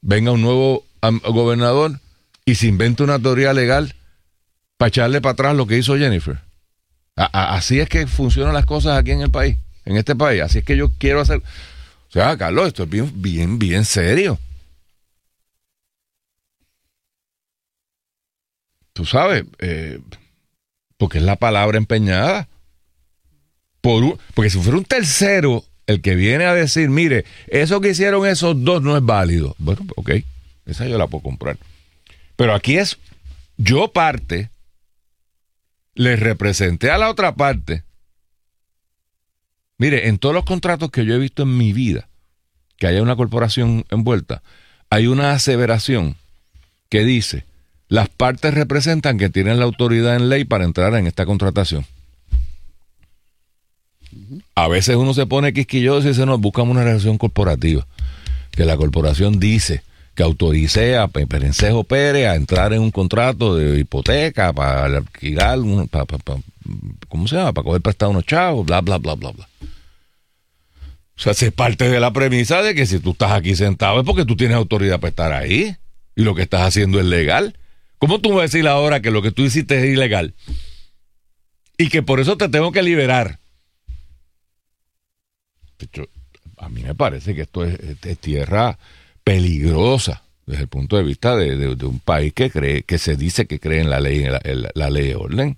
venga un nuevo gobernador y se invente una teoría legal para echarle para atrás lo que hizo Jennifer. Así es que funcionan las cosas aquí en el país, en este país. Así es que yo quiero hacer... O sea, Carlos, esto es bien serio. Tú sabes, porque es la palabra empeñada. Porque si fuera un tercero el que viene a decir, mire, eso que hicieron esos dos no es válido. Bueno, ok, esa yo la puedo comprar. Pero aquí es, yo parte, les representé a la otra parte. Mire, en todos los contratos que yo he visto en mi vida, que haya una corporación envuelta, hay una aseveración que dice, las partes representan que tienen la autoridad en ley para entrar en esta contratación. A veces uno se pone quisquilloso y dice, no, buscamos una relación corporativa. Que la corporación dice que autorice a Perencejo Pérez a entrar en un contrato de hipoteca para alquilar, ¿cómo se llama? Para coger prestado unos chavos, bla, bla, bla, bla, bla. O sea, se parte de la premisa de que si tú estás aquí sentado es porque tú tienes autoridad para estar ahí y lo que estás haciendo es legal. ¿Cómo tú me vas a decir ahora que lo que tú hiciste es ilegal? Y que por eso te tengo que liberar. A mí me parece que esto es tierra peligrosa desde el punto de vista de un país que se dice que cree en la ley, en la ley de orden.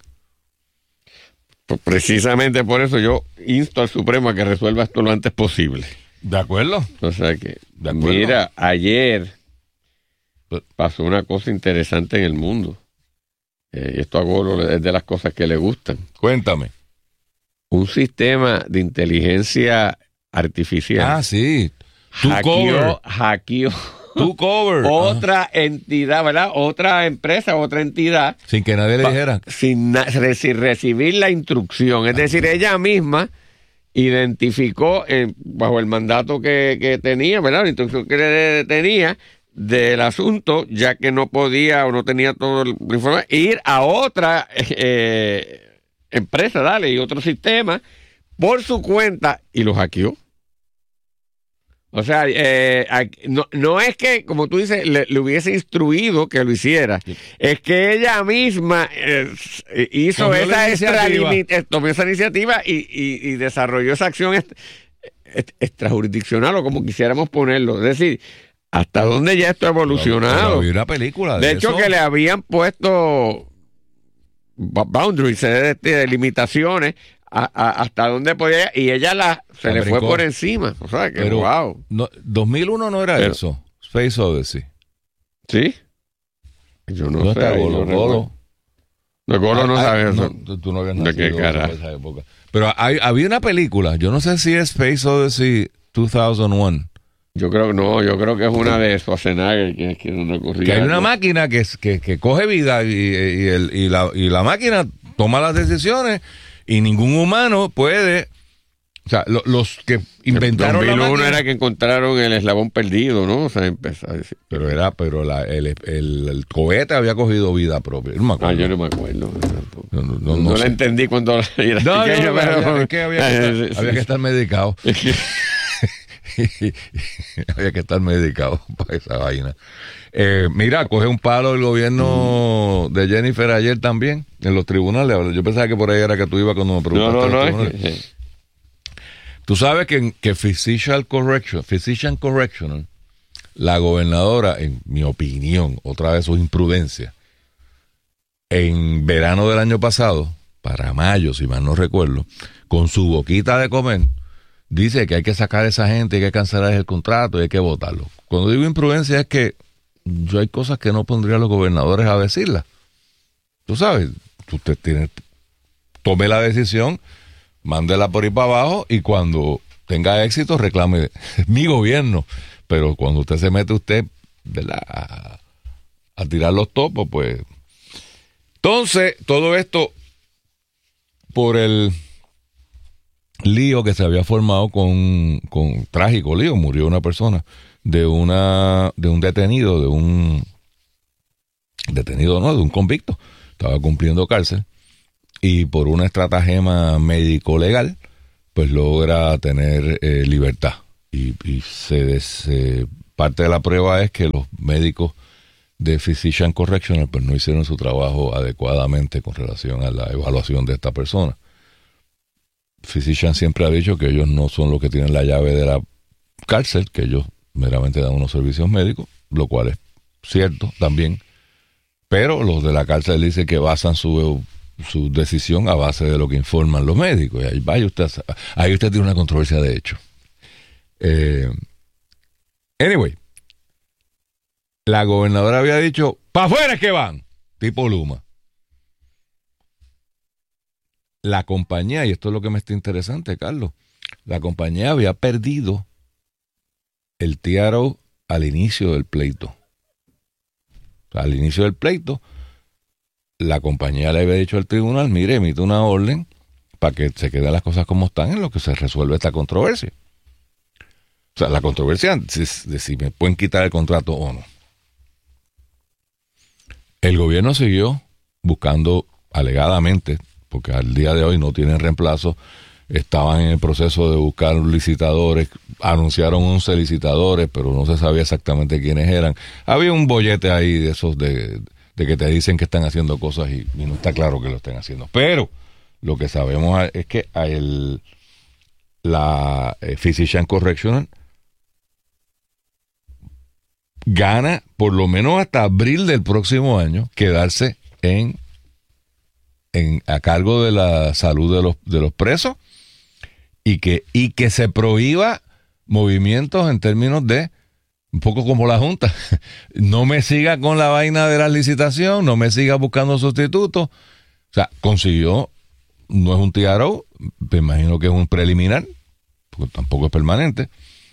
Pues precisamente por eso yo insto al Supremo a que resuelva esto lo antes posible. ¿De acuerdo? O sea que, mira, ayer pasó una cosa interesante en el mundo. Esto a Golo es de las cosas que le gustan. Cuéntame. Un sistema de inteligencia artificial. Ah, sí. Hackeó otra entidad, ¿verdad? Otra empresa, otra entidad. Sin que nadie le dijera. Sin recibir la instrucción. Es decir, ella misma identificó bajo el mandato que tenía, ¿verdad? La instrucción que tenía del asunto, ya que no podía o no tenía todo el informe, ir a otra empresa, y otro sistema por su cuenta y lo hackeó. O sea, no es que, como tú dices, le hubiese instruido que lo hiciera. Sí. Es que ella misma hizo tomó esa iniciativa y desarrolló esa acción extrajurisdiccional, o como quisiéramos ponerlo. Es decir, ¿hasta dónde ya esto ha evolucionado? Había una película de hecho, que le habían puesto boundaries, de limitaciones, hasta dónde podía, y ella se le fue por encima. O sea, que pero, wow. 2001 no era eso. Space Odyssey. ¿Sí? Yo no sé. Golo no sabía eso. Tú no habías nacido en esa época. Pero había una película, yo no sé si es Space Odyssey 2001. Yo creo que es una de Schwarzenegger que no ocurría. Que hay una máquina que coge vida y la máquina toma las decisiones y ningún humano puede. O sea, los que inventaron la máquina era que encontraron el eslabón perdido, ¿no? O sea, empezó a decir. Pero el cohete había cogido vida propia. No me acuerdo. Yo no me acuerdo. No la entendí cuando era pequeño, había que estar medicado. Había que estar medicado para esa vaina. Mira, coge un palo el gobierno de Jennifer ayer también en los tribunales. Yo pensaba que por ahí era que tú ibas cuando me preguntaste. Tú sabes que Physician Correctional, la gobernadora, en mi opinión, otra vez su imprudencia, en verano del año pasado, para mayo, si mal no recuerdo, con su boquita de comer, dice que hay que sacar a esa gente, hay que cancelar el contrato y hay que votarlo. Cuando digo imprudencia es que yo hay cosas que no pondría a los gobernadores a decirlas. Tú sabes, usted tome la decisión, mándela por ahí para abajo y cuando tenga éxito reclame mi gobierno. Pero cuando usted se mete ¿verdad? a tirar los topos, pues. Entonces, todo esto por el lío que se había formado con trágico lío, murió una persona de un convicto, estaba cumpliendo cárcel y por una estratagema médico legal pues logra tener libertad y se parte de la prueba es que los médicos de Physician Correctional pues no hicieron su trabajo adecuadamente con relación a la evaluación de esta persona. Physician siempre ha dicho que ellos no son los que tienen la llave de la cárcel, que ellos meramente dan unos servicios médicos, lo cual es cierto también, pero los de la cárcel dicen que basan su decisión a base de lo que informan los médicos, y ahí usted tiene una controversia de hecho. Anyway, la gobernadora había dicho, ¡para afuera es que van! Tipo Luma. La compañía, y esto es lo que me está interesante, Carlos, la compañía había perdido el TRO al inicio del pleito. O sea, al inicio del pleito, la compañía le había dicho al tribunal, mire, emite una orden para que se queden las cosas como están en lo que se resuelve esta controversia. O sea, la controversia de si me pueden quitar el contrato o no. El gobierno siguió buscando alegadamente, porque al día de hoy no tienen reemplazo, estaban en el proceso de buscar licitadores, anunciaron 11 licitadores, pero no se sabía exactamente quiénes eran. Había un bollete ahí de esos de que te dicen que están haciendo cosas y no está claro que lo estén haciendo. Pero lo que sabemos es que la Physician Correctional gana por lo menos hasta abril del próximo año quedarse a cargo de la salud de los presos y que se prohíba movimientos en términos de, un poco como la Junta, no me siga con la vaina de la licitación, no me siga buscando sustitutos. O sea, consiguió, no es un TRO, me imagino que es un preliminar, porque tampoco es permanente,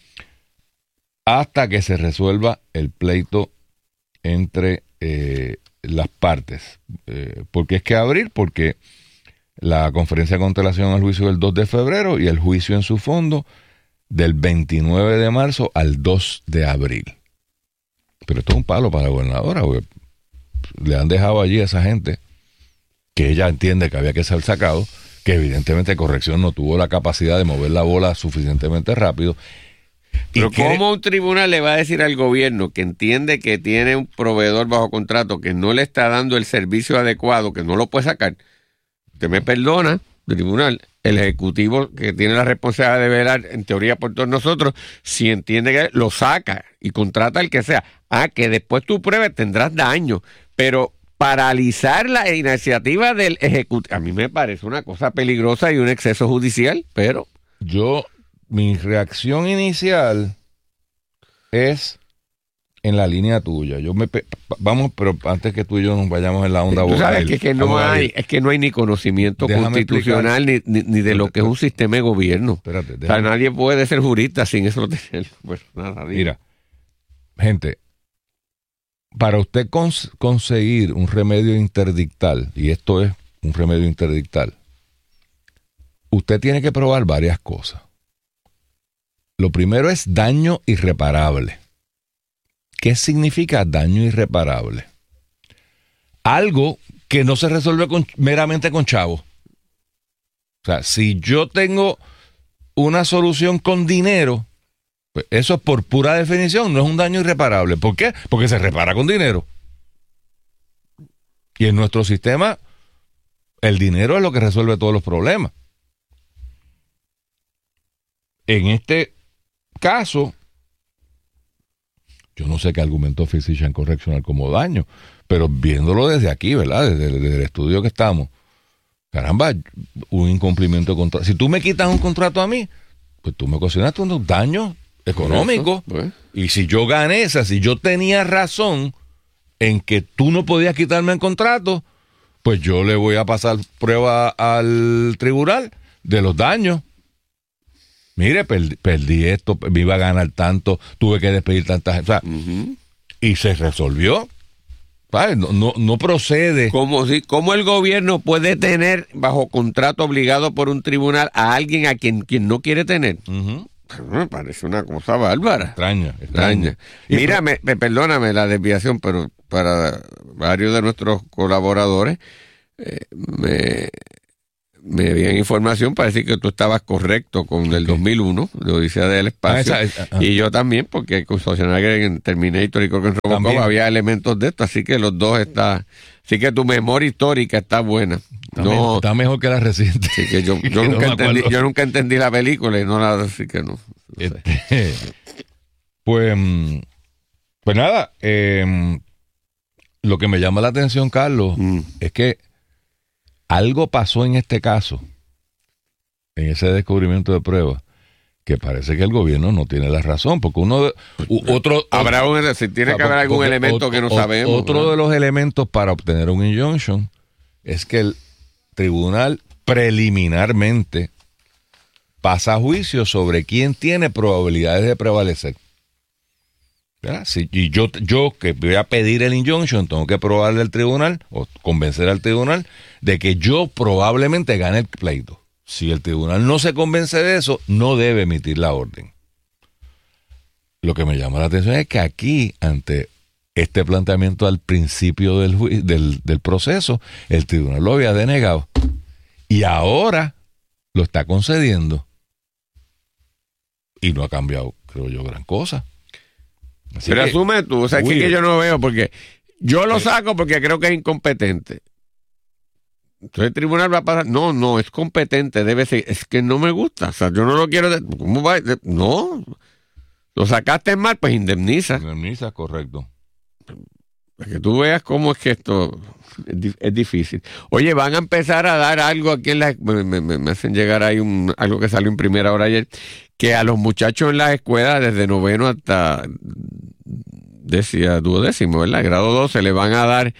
hasta que se resuelva el pleito entre las partes. ¿Por qué es que abrir? Porque la conferencia de cancelación al juicio del 2 de febrero y el juicio en su fondo del 29 de marzo al 2 de abril. Pero esto es un palo para la gobernadora, porque le han dejado allí a esa gente que ella entiende que había que ser sacado, que evidentemente Corrección no tuvo la capacidad de mover la bola suficientemente rápido. Pero ¿cómo un tribunal le va a decir al gobierno que entiende que tiene un proveedor bajo contrato que no le está dando el servicio adecuado, que no lo puede sacar? Usted me perdona, tribunal, el ejecutivo que tiene la responsabilidad de velar, en teoría por todos nosotros, si entiende que lo saca y contrata al que sea. Que después tú pruebes, tendrás daño, pero paralizar la iniciativa del ejecutivo, a mí me parece una cosa peligrosa y un exceso judicial, pero... Mi reacción inicial es en la línea tuya. Vamos, pero antes que tú y yo nos vayamos en la onda vocal. Tú sabes que no hay ni conocimiento constitucional ni de lo que es un sistema de gobierno. Espérate, o sea, nadie puede ser jurista sin eso tener. Pues nada. Mira, gente, para usted conseguir un remedio interdictal, y esto es un remedio interdictal, usted tiene que probar varias cosas. Lo primero es daño irreparable. ¿Qué significa daño irreparable? Algo que no se resuelve meramente con chavos. O sea, si yo tengo una solución con dinero, pues eso es por pura definición, no es un daño irreparable. ¿Por qué? Porque se repara con dinero. Y en nuestro sistema, el dinero es lo que resuelve todos los problemas. En este caso, yo no sé qué argumentó Physician Correctional como daño, pero viéndolo desde aquí, ¿verdad? Desde el estudio que estamos, caramba, un incumplimiento de contrato. Si tú me quitas un contrato a mí, pues tú me ocasionaste un daño económico. Pues. Y si yo gané si yo tenía razón en que tú no podías quitarme el contrato, pues yo le voy a pasar prueba al tribunal de los daños. Mire, perdí esto, me iba a ganar tanto, tuve que despedir tanta gente. O sea, y se resolvió. No procede. ¿Cómo el gobierno puede tener bajo contrato obligado por un tribunal a alguien a quien no quiere tener? Me parece una cosa bárbara. Extraña. Mira, perdóname la desviación, pero para varios de nuestros colaboradores me dieron información para decir que tú estabas correcto con el 2001, de Odisea del Espacio, y yo también, porque con Schwarzenegger en Terminator y creo que en Robocop había elementos de esto, así que los dos están, así que tu memoria histórica está buena. Está mejor que la reciente. Así que yo nunca entendí la película y no la, así que no. Pues nada, lo que me llama la atención, Carlos, es que algo pasó en este caso, en ese descubrimiento de pruebas, que parece que el gobierno no tiene la razón, porque tiene que haber algún elemento que no sabemos. Otro de los elementos para obtener un injunction es que el tribunal preliminarmente pasa a juicio sobre quién tiene probabilidades de prevalecer. Sí, y yo que voy a pedir el injunction, tengo que probarle al tribunal o convencer al tribunal de que yo probablemente gane el pleito. Si el tribunal no se convence de eso, no debe emitir la orden. Lo que me llama la atención es que aquí, ante este planteamiento al principio del proceso, el tribunal lo había denegado y ahora lo está concediendo y no ha cambiado, creo yo, gran cosa. Pero asume tú, o sea, que yo no veo, porque yo lo saco porque creo que es incompetente. Entonces el tribunal va a pasar, no, es competente, debe ser, es que no me gusta, o sea, yo no lo quiero, ¿cómo va? No, lo sacaste mal, pues indemniza. Indemniza, correcto. Para que tú veas cómo es que esto es difícil. Oye, van a empezar a dar algo aquí en me hacen llegar ahí algo que salió en primera hora ayer, que a los muchachos en las escuelas desde noveno hasta duodécimo, ¿verdad? Grado 12 le van a dar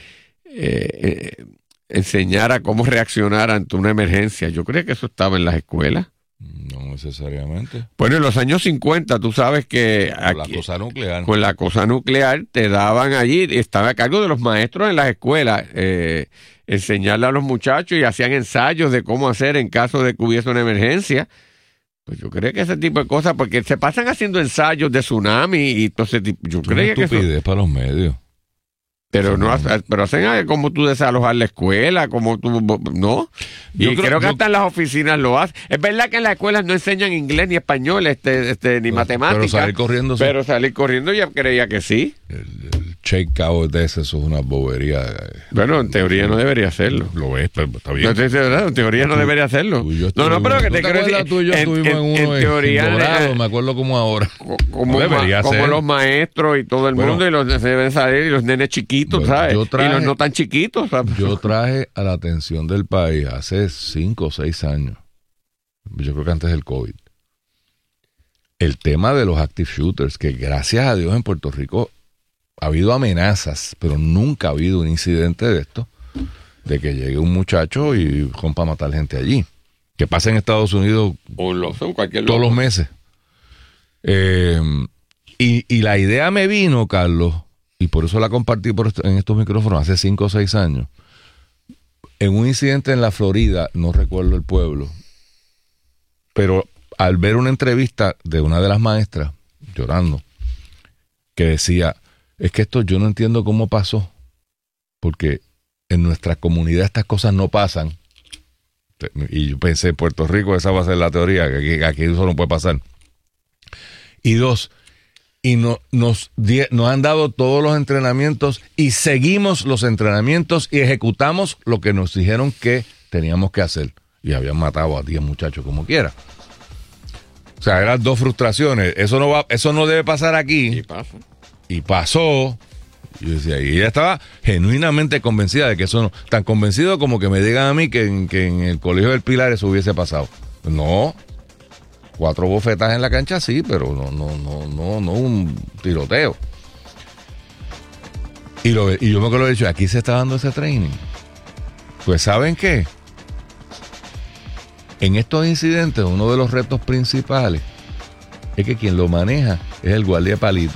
enseñar a cómo reaccionar ante una emergencia. Yo creo que eso estaba en las escuelas. No necesariamente. Bueno, en los años 50, tú sabes que con la cosa nuclear te daban allí, estaba a cargo de los maestros en las escuelas, enseñarle a los muchachos y hacían ensayos de cómo hacer en caso de que hubiese una emergencia. Pues yo creo que ese tipo de cosas, porque se pasan haciendo ensayos de tsunami y todo ese tipo. Yo creo que estupidez para los medios. Pero pero hacen como tú desalojar la escuela, como tú, ¿no? Y creo que hasta en las oficinas lo hacen. Es verdad que en las escuelas no enseñan inglés ni español, ni matemáticas. Pero salir corriendo ya creía que sí. El check-out de eso es una bobería. Bueno, en teoría no debería hacerlo. Lo es, pero está bien. No, en teoría no debería hacerlo. No, pero que te quiero decir, tú y yo estuvimos en teoría, Dorado, me acuerdo como ahora. Como los maestros y todo el mundo, y los deben salir, y los nenes chiquitos, ¿sabes? Y los no tan chiquitos, ¿sabes? Yo traje a la atención del país hace 5 o 6 años, yo creo que antes del COVID, el tema de los active shooters, que gracias a Dios en Puerto Rico ha habido amenazas, pero nunca ha habido un incidente de esto, de que llegue un muchacho y rompa a matar gente allí. Que pasa en Estados Unidos todos los meses. Y la idea me vino, Carlos, y por eso la compartí en estos micrófonos hace 5 o 6 años, en un incidente en la Florida, no recuerdo el pueblo, pero al ver una entrevista de una de las maestras, llorando, que decía, es que esto yo no entiendo cómo pasó, porque en nuestra comunidad estas cosas no pasan. Y yo pensé, en Puerto Rico esa va a ser la teoría, que aquí eso no puede pasar. Y 2, y nos han dado todos los entrenamientos y seguimos los entrenamientos y ejecutamos lo que nos dijeron que teníamos que hacer. Y habían matado a 10 muchachos como quiera. O sea, eran 2 frustraciones. Eso no debe pasar aquí. Y pasó. Yo decía, y ella estaba genuinamente convencida de que eso no, tan convencido como que me digan a mí que en el Colegio del Pilar eso hubiese pasado. No. 4 bofetas en la cancha sí, pero no un tiroteo. Y yo me acuerdo de hecho, aquí se está dando ese training. Pues ¿saben qué? En estos incidentes, uno de los retos principales es que quien lo maneja es el guardia palito.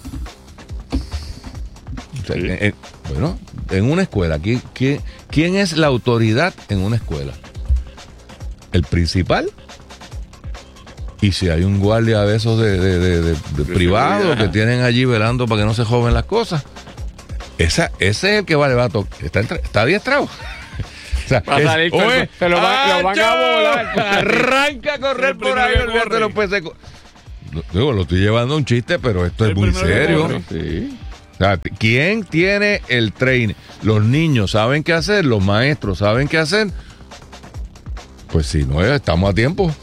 O sea, sí. Bueno, en una escuela, ¿quién es la autoridad en una escuela? ¿El principal? Y si hay un guardia de esos de privado que tienen allí velando para que no se joven las cosas, ese es el que va a levar. Está adiestrado. O sea, Va a salir lo van a volar. Arranca a correr por ahí, olvídate los peces. Digo, lo estoy llevando a un chiste, pero esto es muy serio. Sí. O sea, ¿quién tiene el training? Los niños saben qué hacer, los maestros saben qué hacer. Pues si no, estamos a tiempo.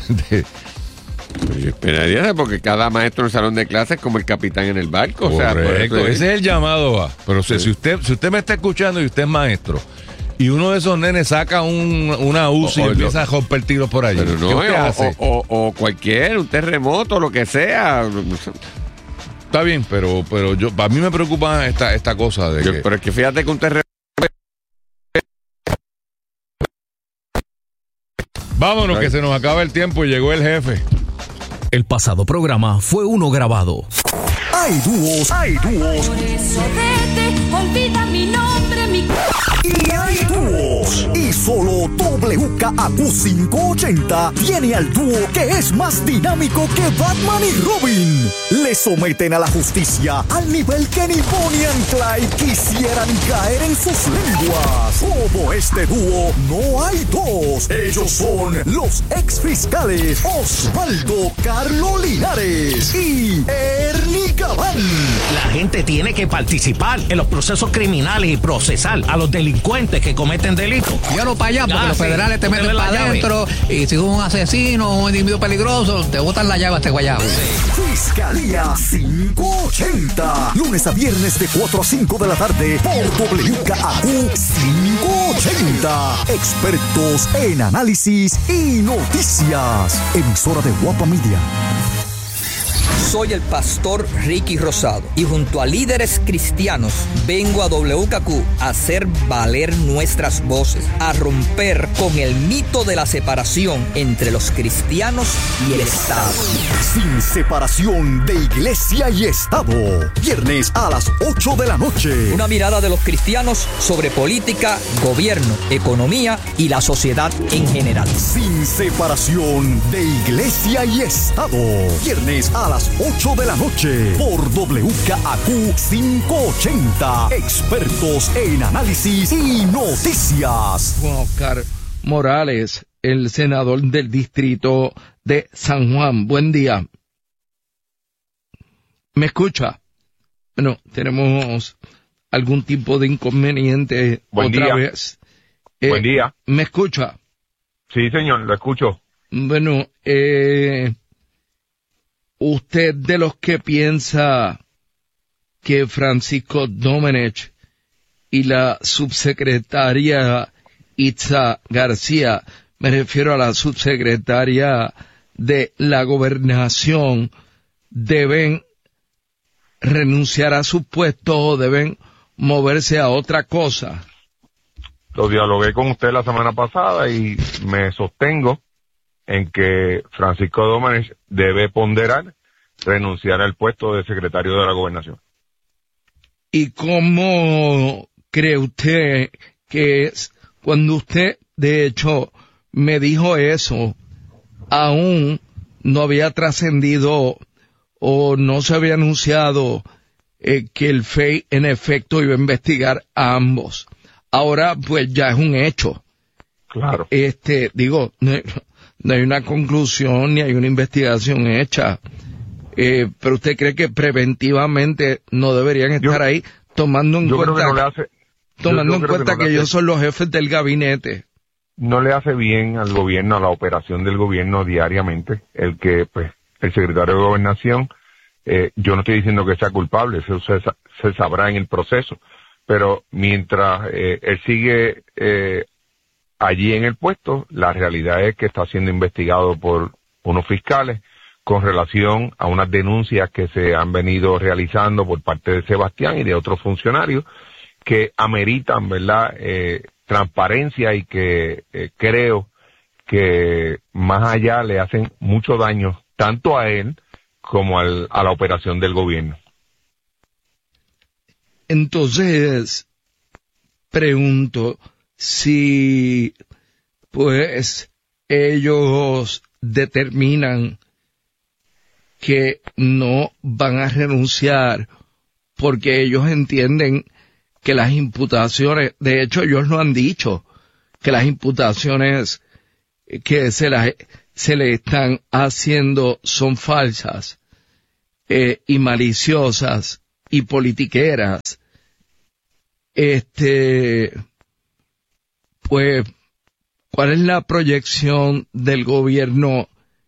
Yo esperaría, porque cada maestro en el salón de clases es como el capitán en el barco. Correcto, ese es el llamado. Pero si usted me está escuchando y usted es maestro, y uno de esos nenes saca una UCI y empieza a romper tiros por allí, pero no, ¿qué usted hace? O cualquier, un terremoto, lo que sea. Está bien, pero a mí me preocupa esta cosa de que... Pero es que fíjate que un terremoto... Vámonos, que se nos acaba el tiempo y llegó el jefe. El pasado programa fue uno grabado. Hay dúos. Por eso vete, olvida mi nombre, mi... Y hay dúos. Y solo WKAQ 580 tiene al dúo que es más dinámico que Batman y Robin. Le someten a la justicia al nivel que ni Bonnie and Clyde quisieran caer en sus lenguas. Como este dúo, no hay dos. Ellos son los ex fiscales Osvaldo Carlo Linares y Ernie Gabán. La gente tiene que participar en los procesos criminales y procesar a los delincuentes que cometen delitos. Llévalo para allá, porque los federales te meten para adentro, y si es un asesino, un individuo peligroso, te botan la llave a este guayabo. Fiscalía 580. Lunes a viernes de 4 a 5 de la tarde por WKAQ 580. Expertos en análisis y noticias. Emisora de Guapa Media. Soy el pastor Ricky Rosado y junto a líderes cristianos vengo a WKQ a hacer valer nuestras voces, a romper con el mito de la separación entre los cristianos y el Estado. Sin separación de iglesia y Estado. Viernes a las 8 de la noche. Una mirada de los cristianos sobre política, gobierno, economía y la sociedad en general. Sin separación de iglesia y Estado. Viernes a las 8 de la noche por WKAQ 580. Expertos en análisis y noticias. Juan Oscar Morales, el senador del distrito de San Juan. Buen día. ¿Me escucha? Bueno, tenemos algún tipo de inconveniente. Buen otra día. vez. Buen día. ¿Me escucha? Sí, señor, lo escucho. Bueno, ¿usted de los que piensa que Francisco Domenech y la subsecretaria Itza García, me refiero a la subsecretaria de la Gobernación, deben renunciar a sus puestos o deben moverse a otra cosa? Lo dialogué con usted la semana pasada y me sostengo en que Francisco Domenech debe ponderar renunciar al puesto de secretario de la Gobernación. ¿Y cómo cree usted que es cuando usted, de hecho, me dijo eso, aún no había trascendido o no se había anunciado que el FEI en efecto iba a investigar a ambos? Ahora pues ya es un hecho. Claro. No hay una conclusión ni hay una investigación hecha. Pero usted cree que preventivamente no deberían estar ahí tomando en cuenta que ellos son los jefes del gabinete. No le hace bien al gobierno, a la operación del gobierno diariamente, el que pues el secretario de Gobernación, yo no estoy diciendo que sea culpable, eso se sabrá en el proceso, pero mientras él sigue allí en el puesto, la realidad es que está siendo investigado por unos fiscales con relación a unas denuncias que se han venido realizando por parte de Sebastián y de otros funcionarios que ameritan, ¿verdad?, transparencia y que creo que más allá le hacen mucho daño tanto a él como a la operación del gobierno. Entonces, pregunto si pues ellos determinan que no van a renunciar porque ellos entienden que las imputaciones, de hecho ellos lo han dicho, que las imputaciones que se le están haciendo son falsas y maliciosas y politiqueras, pues, ¿cuál es la proyección del gobierno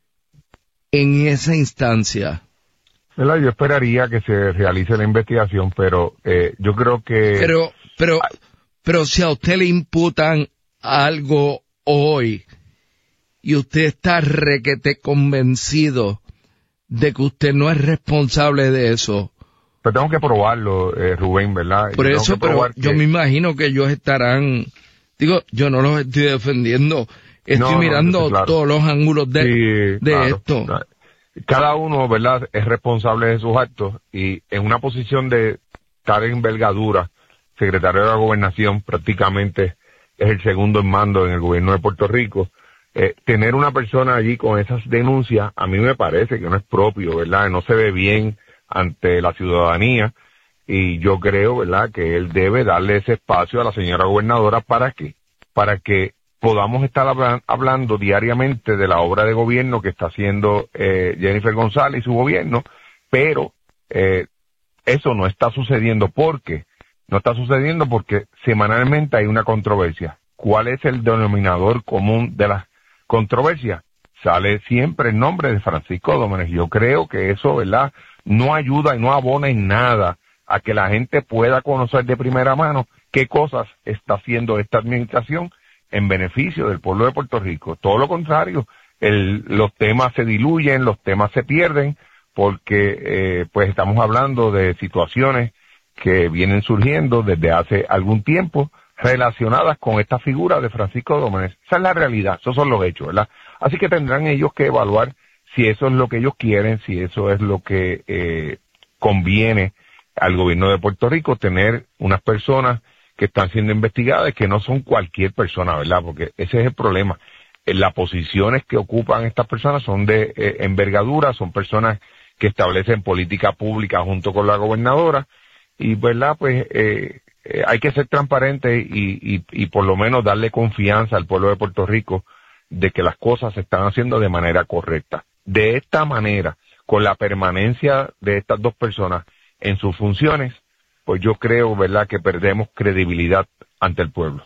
en esa instancia? ¿Verdad? Yo esperaría que se realice la investigación, pero yo creo que... Pero si a usted le imputan algo hoy y usted está requete convencido de que usted no es responsable de eso. Pero tengo que probarlo, Rubén, ¿verdad? Por eso, pero yo me imagino que ellos estarán... Digo, yo no los estoy defendiendo, estoy mirando claro. Todos los ángulos de claro, esto. Claro. Cada uno, ¿verdad?, es responsable de sus actos y en una posición de estar en envergadura, secretario de la Gobernación prácticamente es el segundo en mando en el gobierno de Puerto Rico. Tener una persona allí con esas denuncias, a mí me parece que no es propio, ¿verdad? No se ve bien ante la ciudadanía y yo creo, ¿verdad?, que él debe darle ese espacio a la señora gobernadora para que podamos estar hablando diariamente de la obra de gobierno que está haciendo Jennifer González y su gobierno, pero eso no está sucediendo. ¿Por qué? No está sucediendo porque semanalmente hay una controversia. ¿Cuál es el denominador común de las controversias? Sale siempre el nombre de Francisco Dómenes. Yo creo que eso, ¿verdad?, no ayuda y no abona en nada a que la gente pueda conocer de primera mano qué cosas está haciendo esta administración en beneficio del pueblo de Puerto Rico. Todo lo contrario, los temas se diluyen, los temas se pierden, porque pues estamos hablando de situaciones que vienen surgiendo desde hace algún tiempo relacionadas con esta figura de Francisco Dómenes. Esa es la realidad, esos son los hechos, ¿verdad? Así que tendrán ellos que evaluar si eso es lo que ellos quieren, si eso es lo que conviene al gobierno de Puerto Rico, tener unas personas que están siendo investigadas y que no son cualquier persona, ¿verdad? Porque ese es el problema. Las posiciones que ocupan estas personas son de envergadura, son personas que establecen política pública junto con la gobernadora y, ¿verdad? Pues hay que ser transparente y por lo menos darle confianza al pueblo de Puerto Rico de que las cosas se están haciendo de manera correcta. De esta manera, con la permanencia de estas dos personas en sus funciones, pues yo creo, ¿verdad?, que perdemos credibilidad ante el pueblo.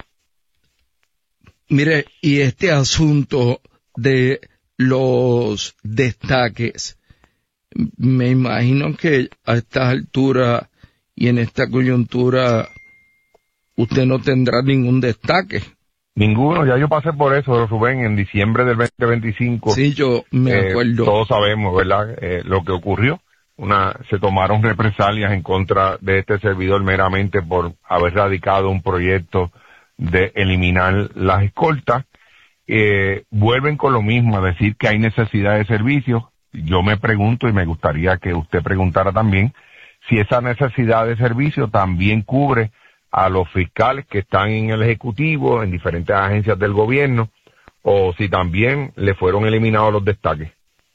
Mire, y este asunto de los destaques, me imagino que a esta altura y en esta coyuntura usted no tendrá ningún destaque. Ninguno, ya yo pasé por eso, Rubén, en diciembre del 2025. Sí, yo me acuerdo. Todos sabemos, ¿verdad?, lo que ocurrió. Se tomaron represalias en contra de este servidor meramente por haber radicado un proyecto de eliminar las escoltas. Vuelven con lo mismo, a decir que hay necesidad de servicios. Yo me pregunto, y me gustaría que usted preguntara también, si esa necesidad de servicio también cubre a los fiscales que están en el Ejecutivo, en diferentes agencias del gobierno, o si también le fueron eliminados los destaques.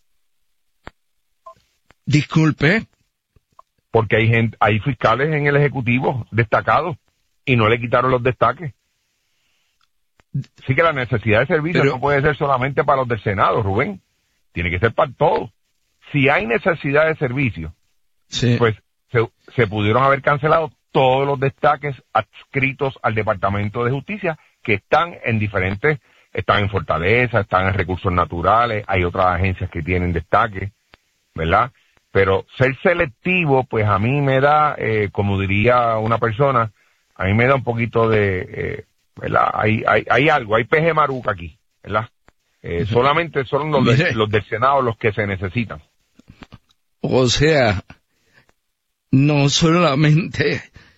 Disculpe. Porque hay fiscales en el Ejecutivo destacados y no le quitaron los destaques. Así que la necesidad de servicio no puede ser solamente para los del Senado, Rubén. Tiene que ser para todos. Si hay necesidad de servicio, sí, pues se pudieron haber cancelado todos los destaques adscritos al Departamento de Justicia que están en diferentes, están en Fortaleza, están en Recursos Naturales, hay otras agencias que tienen destaques, ¿verdad? Pero ser selectivo, pues a mí me da, como diría una persona, a mí me da un poquito de, ¿verdad? Hay algo, hay peje maruca aquí, ¿verdad? Solamente son los del Senado los que se necesitan. O sea, no solamente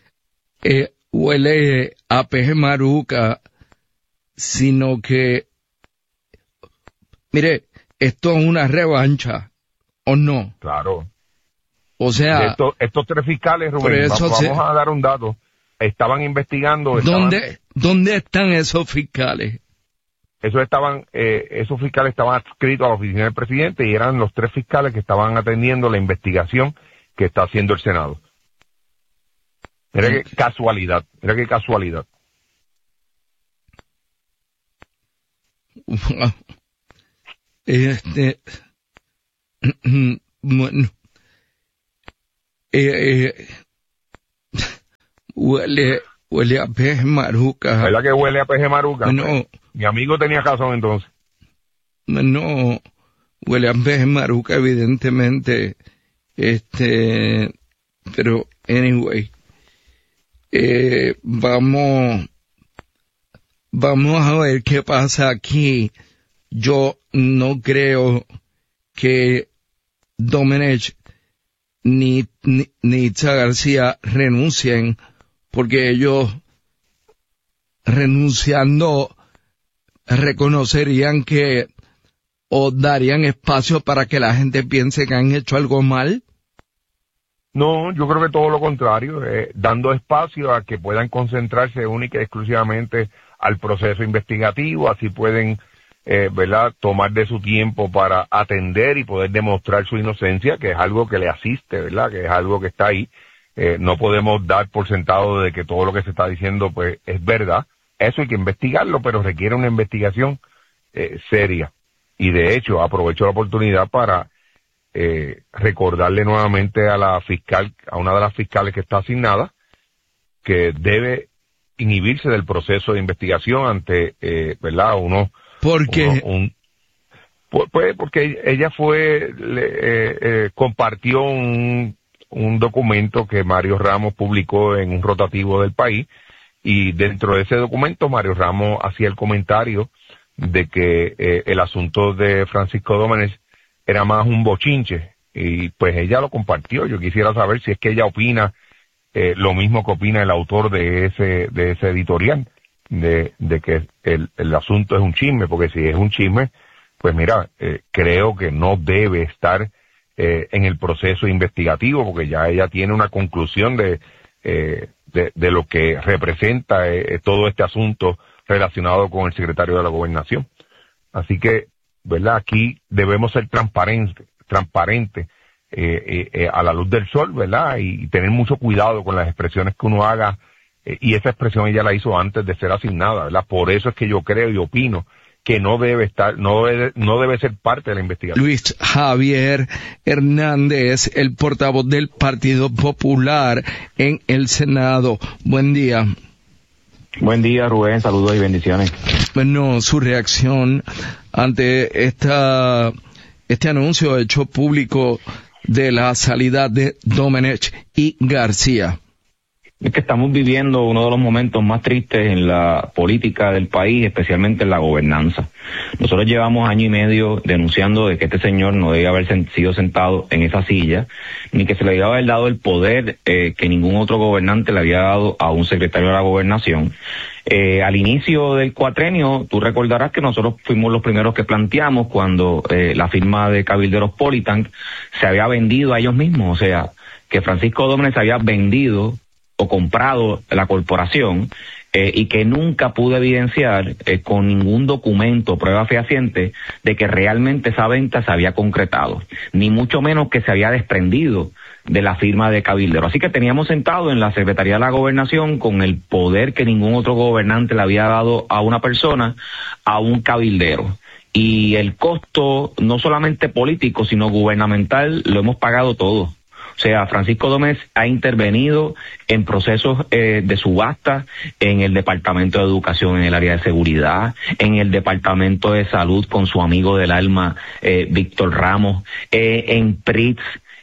huele a peje maruca, sino que, mire, esto es una revancha. ¿O no? Claro. O sea... Estos tres fiscales, Rubén, vamos a dar un dato. Estaban investigando... ¿Dónde están esos fiscales? Esos fiscales estaban adscritos a la oficina del presidente y eran los tres fiscales que estaban atendiendo la investigación que está haciendo el Senado. Mira qué casualidad, Bueno, huele a peje maruca. ¿Verdad que huele a peje maruca? No. Mi amigo tenía razón entonces. No, huele a peje maruca evidentemente. Pero anyway, vamos a ver qué pasa aquí. Yo no creo que Domenech ni Itza García renuncien, porque ellos renunciando reconocerían que o darían espacio para que la gente piense que han hecho algo mal. No, yo creo que todo lo contrario, dando espacio a que puedan concentrarse única y exclusivamente al proceso investigativo, así pueden ¿verdad?, tomar de su tiempo para atender y poder demostrar su inocencia, que es algo que le asiste, ¿verdad?, que es algo que está ahí. No podemos dar por sentado de que todo lo que se está diciendo pues es verdad. Eso hay que investigarlo, pero requiere una investigación seria. Y de hecho, aprovecho la oportunidad para recordarle nuevamente a la fiscal, a una de las fiscales que está asignada, que debe inhibirse del proceso de investigación ante, ¿verdad?, ¿Por qué? Pues porque ella compartió un documento que Mario Ramos publicó en un rotativo del país, y dentro de ese documento Mario Ramos hacía el comentario de que el asunto de Francisco Domenech era más un bochinche, y pues ella lo compartió. Yo quisiera saber si es que ella opina lo mismo que opina el autor de ese editorial, de que el asunto es un chisme, porque si es un chisme, pues mira, creo que no debe estar en el proceso investigativo, porque ya ella tiene una conclusión de lo que representa todo este asunto relacionado con el secretario de la Gobernación. Así que, ¿verdad?, aquí debemos ser transparentes a la luz del sol, ¿verdad?, y tener mucho cuidado con las expresiones que uno haga, y esa expresión ella la hizo antes de ser asignada, ¿verdad? Por eso es que yo creo y opino que no debe ser parte de la investigación. Luis Javier Hernández, el portavoz del Partido Popular en el Senado. Buen día. Buen día, Rubén. Saludos y bendiciones. Bueno, su reacción ante este anuncio hecho público de la salida de Domenech y García. Es que estamos viviendo uno de los momentos más tristes en la política del país, especialmente en la gobernanza. Nosotros llevamos año y medio denunciando de que este señor no debía haber sido sentado en esa silla, ni que se le debía haber dado el poder que ningún otro gobernante le había dado a un secretario de la gobernación. Al inicio del cuatrenio, tú recordarás que nosotros fuimos los primeros que planteamos cuando la firma de cabilderos Politank se había vendido a ellos mismos, o sea, que Francisco Domenech había vendido o comprado la corporación, y que nunca pudo evidenciar con ningún documento o prueba fehaciente de que realmente esa venta se había concretado, ni mucho menos que se había desprendido de la firma de cabildero. Así que teníamos sentado en la Secretaría de la Gobernación con el poder que ningún otro gobernante le había dado a una persona, a un cabildero. Y el costo, no solamente político, sino gubernamental, lo hemos pagado todos. O sea, Francisco Domenech ha intervenido en procesos de subasta en el Departamento de Educación, en el área de seguridad, en el Departamento de Salud con su amigo del alma, Víctor Ramos, en PRITS,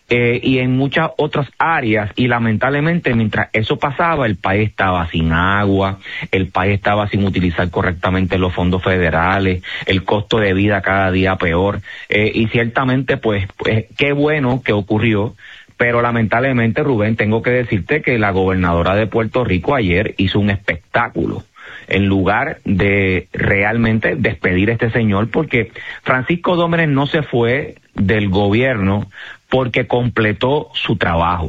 y en muchas otras áreas. Y lamentablemente, mientras eso pasaba, el país estaba sin agua, el país estaba sin utilizar correctamente los fondos federales, el costo de vida cada día peor, y ciertamente pues qué bueno que ocurrió. Pero lamentablemente, Rubén, tengo que decirte que la gobernadora de Puerto Rico ayer hizo un espectáculo en lugar de realmente despedir a este señor, porque Francisco Domenech no se fue del gobierno porque completó su trabajo.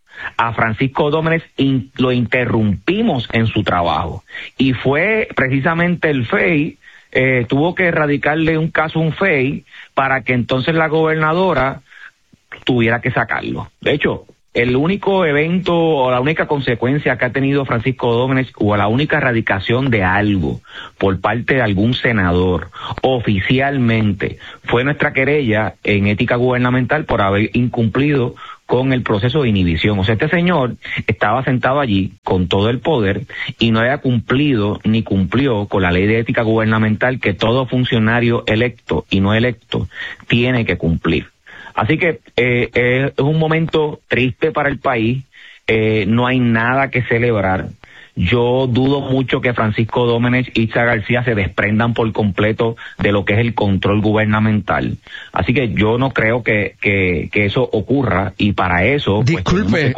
A Francisco Domenech lo interrumpimos en su trabajo, y fue precisamente el FEI, tuvo que erradicarle un caso a un FEI para que entonces la gobernadora tuviera que sacarlo. De hecho, el único evento o la única consecuencia que ha tenido Francisco Domenech o la única erradicación de algo por parte de algún senador oficialmente fue nuestra querella en ética gubernamental por haber incumplido con el proceso de inhibición. O sea, este señor estaba sentado allí con todo el poder y no había cumplido ni cumplió con la ley de ética gubernamental que todo funcionario electo y no electo tiene que cumplir. Así que es un momento triste para el país, no hay nada que celebrar. Yo dudo mucho que Francisco Domenech y Itza García se desprendan por completo de lo que es el control gubernamental. Así que yo no creo que eso ocurra, y para eso... Disculpe.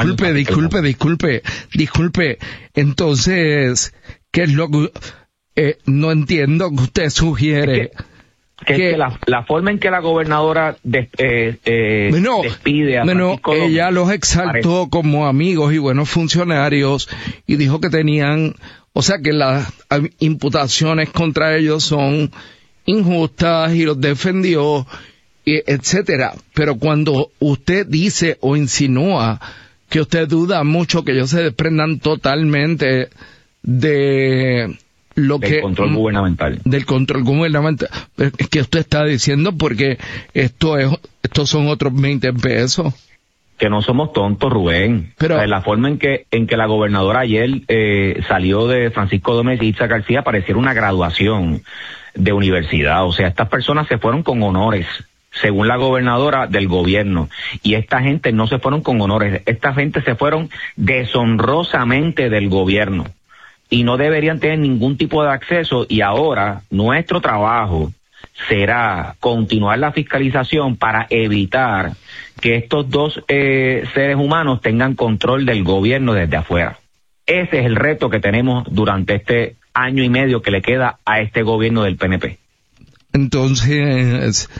Entonces, ¿qué es lo que... no entiendo que usted sugiere... Que la forma en que la gobernadora despide a Francisco Domenech, ella los exaltó como amigos y buenos funcionarios y dijo que tenían, o sea, que las imputaciones contra ellos son injustas y los defendió, etcétera. Pero cuando usted dice o insinúa que usted duda mucho que ellos se desprendan totalmente del control gubernamental. Del control gubernamental. Es que usted está diciendo, porque estos son otros 20 pesos. Que no somos tontos, Rubén. Pero la forma en que la gobernadora ayer salió de Francisco Domenech y Itza García pareciera una graduación de universidad. O sea, estas personas se fueron con honores, según la gobernadora, del gobierno. Y esta gente no se fueron con honores. Esta gente se fueron deshonrosamente del gobierno. Y no deberían tener ningún tipo de acceso, y ahora nuestro trabajo será continuar la fiscalización para evitar que estos dos seres humanos tengan control del gobierno desde afuera. Ese es el reto que tenemos durante este año y medio que le queda a este gobierno del PNP. Entonces,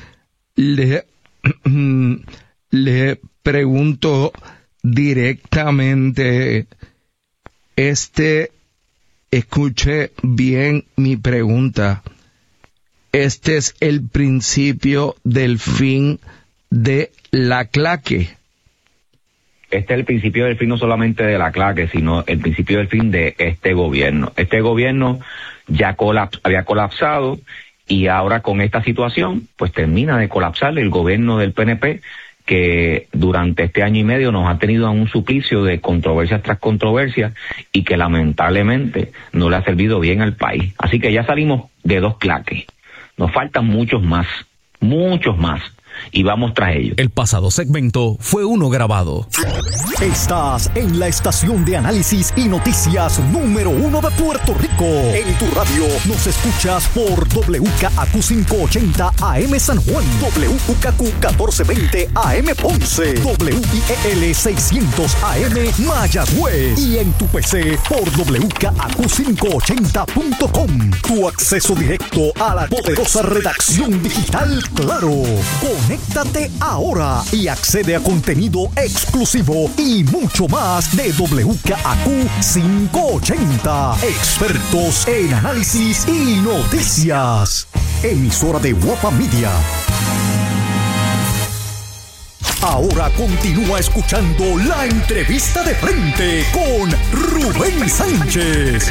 le pregunto directamente, escuche bien mi pregunta. Este es el principio del fin de la claque. Este es el principio del fin no solamente de la claque, sino el principio del fin de este gobierno. Este gobierno ya había colapsado, y ahora con esta situación, pues termina de colapsar el gobierno del PNP, que durante este año y medio nos ha tenido a un suplicio de controversias tras controversias y que lamentablemente no le ha servido bien al país. Así que ya salimos de dos claques. Nos faltan muchos más, y vamos tras ellos. El pasado segmento fue uno grabado. Estás en la estación de análisis y noticias número 1 de Puerto Rico. En tu radio nos escuchas por WKAQ 580 AM San Juan, WKAQ 1420 AM Ponce, WIEL 600 AM Mayagüez, y en tu PC por WKAQ580.com. Tu acceso directo a la poderosa redacción digital Claro. Conéctate ahora y accede a contenido exclusivo y mucho más de WKAQ 580. Expertos en análisis y noticias. Emisora de Guapa Media. Ahora continúa escuchando la entrevista de frente con Rubén Sánchez.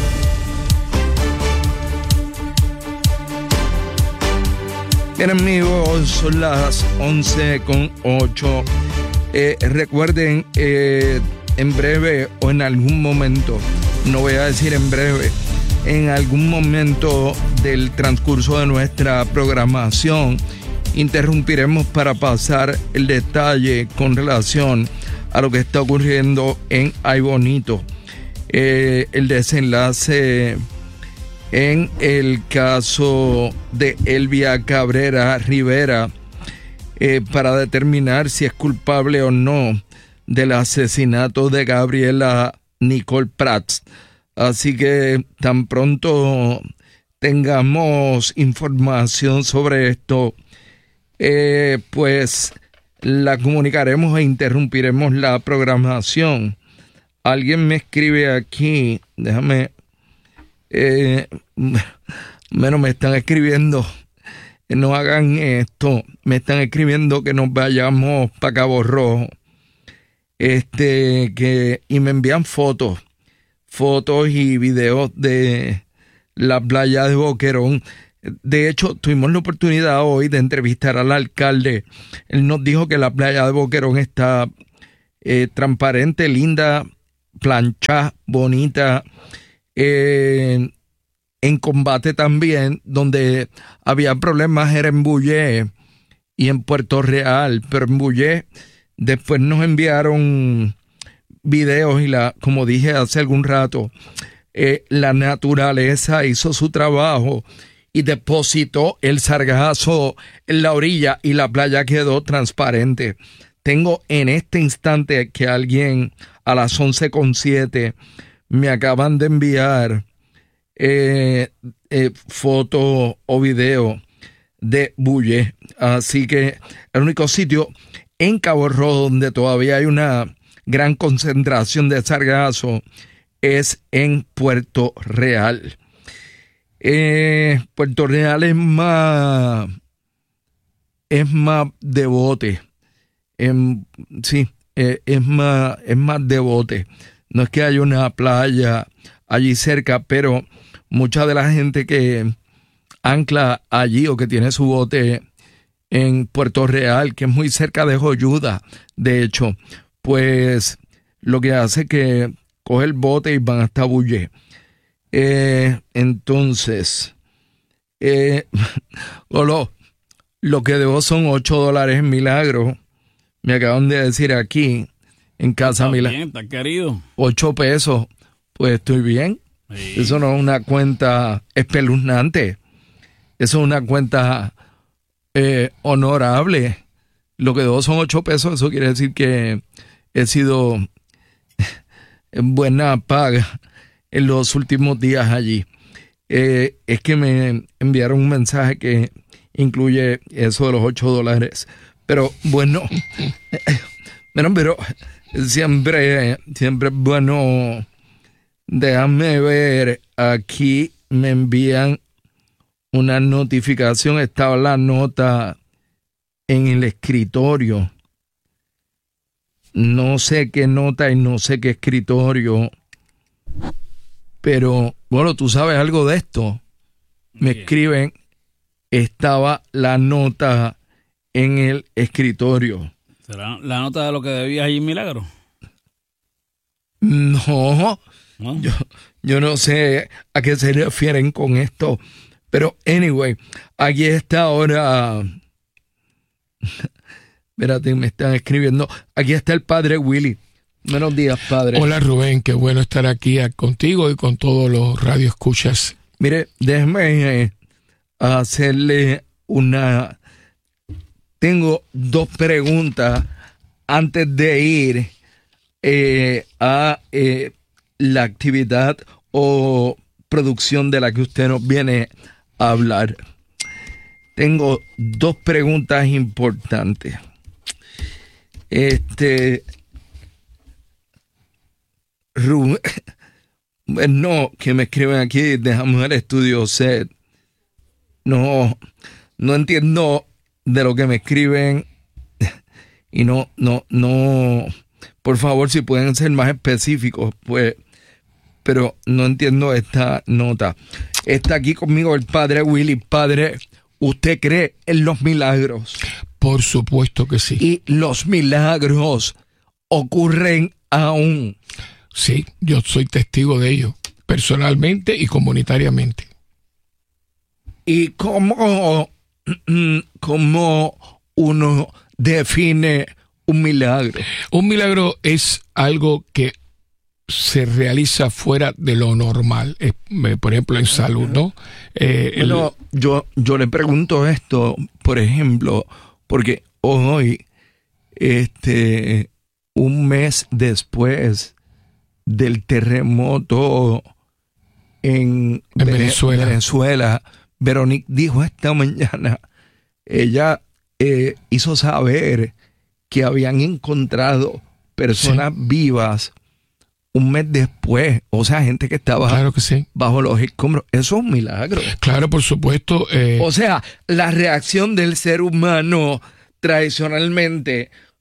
Bien, amigos, son las 11:08. Recuerden, en breve o en algún momento, no voy a decir en breve, en algún momento del transcurso de nuestra programación, interrumpiremos para pasar el detalle con relación a lo que está ocurriendo en Ay Bonito. El desenlace en el caso de Elvia Cabrera Rivera, para determinar si es culpable o no del asesinato de Gabriela Nicole Prats. Así que tan pronto tengamos información sobre esto, pues la comunicaremos e interrumpiremos la programación. Alguien me escribe aquí, déjame... bueno, me están escribiendo, no hagan esto, me están escribiendo que nos vayamos para Cabo Rojo. y me envían fotos y videos de la playa de Boquerón. De hecho, tuvimos la oportunidad hoy de entrevistar al alcalde. Él nos dijo que la playa de Boquerón está transparente, linda, plancha, bonita, en combate también. Donde había problemas era en Bullé y en Puerto Real, pero en Bullé después nos enviaron videos y como dije hace algún rato, la naturaleza hizo su trabajo y depositó el sargazo en la orilla y la playa quedó transparente. Tengo en este instante que alguien a las 11:07 me acaban de enviar foto o video de Bullé. Así que el único sitio en Cabo Rojo donde todavía hay una gran concentración de sargazo es en Puerto Real. Puerto Real es más de bote. Es más de bote. No es que haya una playa allí cerca, pero mucha de la gente que ancla allí o que tiene su bote en Puerto Real, que es muy cerca de Joyuda, de hecho, pues lo que hace es que coge el bote y van hasta Bullé. Entonces, lo que debo son $8 en Milagro. Me acaban de decir aquí, en Casa Milagro. Bien, está querido. 8 pesos. Pues estoy bien. Sí. Eso no es una cuenta espeluznante. Eso es una cuenta honorable. Lo que debo son 8 pesos. Eso quiere decir que he sido en buena paga en los últimos días allí. Es que me enviaron un mensaje que incluye eso de los $8. Pero bueno, pero siempre es bueno. Déjame ver, aquí me envían una notificación, estaba la nota en el escritorio. No sé qué nota y no sé qué escritorio. Pero, bueno, tú sabes algo de esto. Me escriben, estaba la nota en el escritorio. ¿Será la nota de lo que debías allí en Milagro? No. Yo no sé a qué se refieren con esto. Pero, anyway, aquí está ahora. Espérate, me están escribiendo. Aquí está el padre Willy. Buenos días, padre. Hola, Rubén, qué bueno estar aquí contigo y con todos los radioescuchas. Mire, déjeme hacerle tengo 2 preguntas antes de ir a la actividad o producción de la que usted nos viene a hablar. Tengo 2 preguntas importantes. Rubén, no, que me escriben aquí, dejamos el estudio set. No entiendo de lo que me escriben y no, por favor, si pueden ser más específicos, pues, pero no entiendo esta nota. Está aquí conmigo el padre Willy. Padre, ¿usted cree en los milagros? Por supuesto que sí. ¿Y los milagros ocurren aún? Sí, yo soy testigo de ello, personalmente y comunitariamente. ¿Y cómo uno define un milagro? Un milagro es algo que se realiza fuera de lo normal, por ejemplo en salud, ¿no? Bueno, yo le pregunto esto, por ejemplo, porque hoy, un mes después del terremoto en Venezuela, Veronique dijo esta mañana, ella hizo saber que habían encontrado personas vivas un mes después, o sea, gente que estaba bajo los escombros. Eso es un milagro. Claro, por supuesto. O sea, la reacción del ser humano tradicionalmente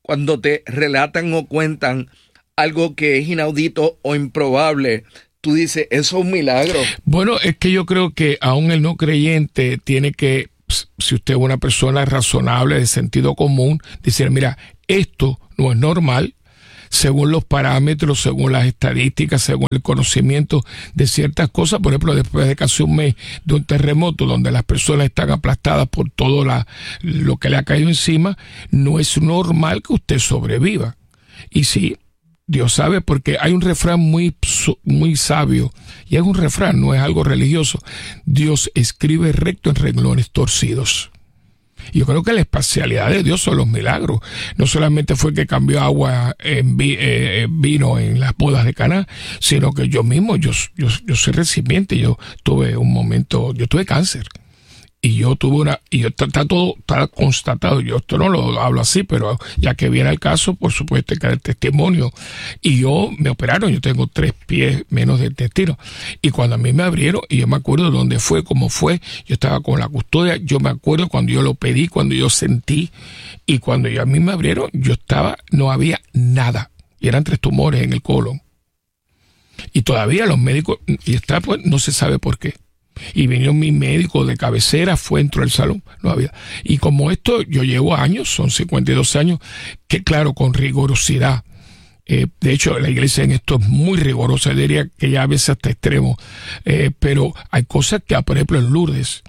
cuando te relatan o cuentan algo que es inaudito o improbable, tú dices, eso es un milagro? Bueno, es que yo creo que aún el no creyente tiene que, si usted es una persona razonable, de sentido común, decir, mira, esto no es normal, según los parámetros, según las estadísticas, según el conocimiento de ciertas cosas. Por ejemplo, después de casi un mes de un terremoto donde las personas están aplastadas por todo lo que le ha caído encima, no es normal que usted sobreviva. Y sí, Dios sabe, porque hay un refrán muy sabio, y es un refrán, no es algo religioso. Dios escribe recto en renglones torcidos. Yo creo que la especialidad de Dios son los milagros. No solamente fue que cambió agua en vino en las bodas de Caná, sino que yo mismo, yo soy recipiente. Yo tuve un momento, yo tuve cáncer. Y yo tuve está constatado. Yo esto no lo hablo así, pero ya que viene el caso, por supuesto que el testimonio. Y me operaron, yo tengo 3 pies menos de intestino. Y cuando a mí me abrieron, y yo me acuerdo dónde fue, cómo fue, yo estaba con la custodia, yo me acuerdo cuando yo lo pedí, cuando yo sentí, y cuando a mí me abrieron, no había nada. Y eran 3 tumores en el colon. Y todavía los médicos, pues no se sabe por qué. Y vino mi médico de cabecera, entró al salón, no había. Y como esto, yo llevo años, son 52 años, que claro, con rigurosidad. De hecho, la iglesia en esto es muy rigurosa, diría que ya a veces hasta extremo. Pero hay cosas que, por ejemplo, en Lourdes,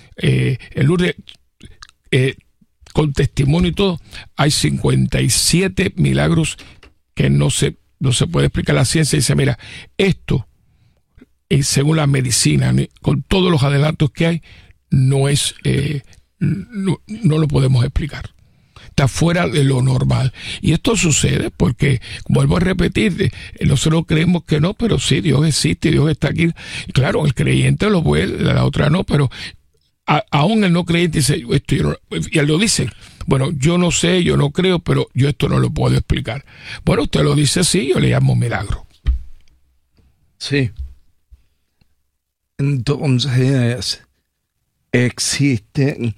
con testimonio y todo, hay 57 milagros que no se puede explicar la ciencia. Y dice, mira, esto, según la medicina, con todos los adelantos que hay, no lo podemos explicar. Está fuera de lo normal. Y esto sucede porque, vuelvo a repetir, nosotros creemos que no, pero sí, Dios existe, Dios está aquí. Y claro, el creyente lo puede, la otra no, pero aún el no creyente dice, esto yo no, y él lo dice, bueno, yo no sé, yo no creo, pero yo esto no lo puedo explicar. Bueno, usted lo dice así, yo le llamo milagro. Sí. Entonces, existen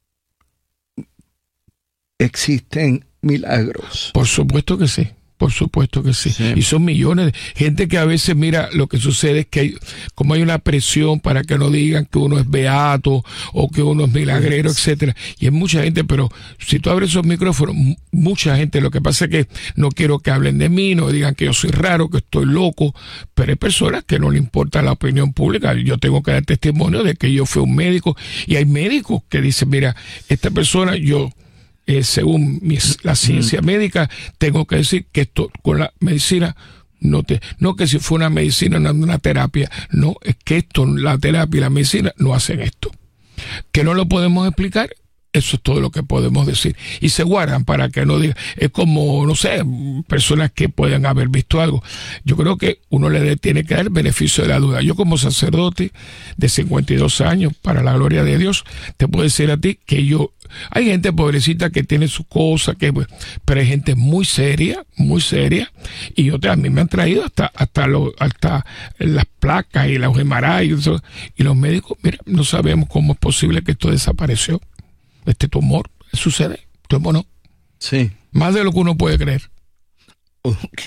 milagros. Por supuesto que sí. Por supuesto que sí. Y son millones de gente que a veces, mira, lo que sucede es que como hay una presión para que no digan que uno es beato o que uno es milagrero, etcétera. Y hay mucha gente, pero si tú abres esos micrófonos, mucha gente, lo que pasa es que no quiero que hablen de mí, no digan que yo soy raro, que estoy loco, pero hay personas que no le importa la opinión pública. Yo tengo que dar testimonio de que yo fui un médico, y hay médicos que dicen, mira, esta persona, según la ciencia médica, tengo que decir que esto con la medicina no que si fue una medicina, no una terapia, no, es que esto, la terapia y la medicina no hacen esto. Que no lo podemos explicar, eso es todo lo que podemos decir. Y se guardan para que no digan, es como, no sé, personas que pueden haber visto algo. Yo creo que uno tiene que dar el beneficio de la duda. Yo como sacerdote de 52 años, para la gloria de Dios, te puedo decir a ti que hay gente pobrecita que tiene su cosa, pero hay gente muy seria, y a mí me han traído hasta las placas y los MRI, y los médicos, mira, no sabemos cómo es posible que esto desapareció. Este tumor sucede, no. Sí. Más de lo que uno puede creer. Ok.